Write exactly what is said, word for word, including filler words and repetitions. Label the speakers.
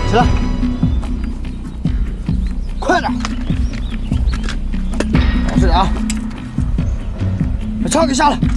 Speaker 1: 起来，快点，老实点啊！把枪给下来。